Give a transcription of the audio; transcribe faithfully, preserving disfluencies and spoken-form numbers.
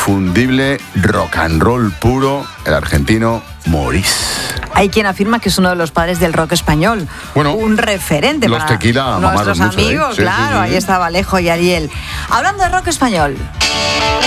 inconfundible rock and roll puro, el argentino Maurice. Hay quien afirma que es uno de los padres del rock español, bueno, un referente los para Tequila nuestros mucho, amigos, ¿eh? Sí, claro, sí, sí. Ahí estaba Alejo y Ariel. Hablando de rock español,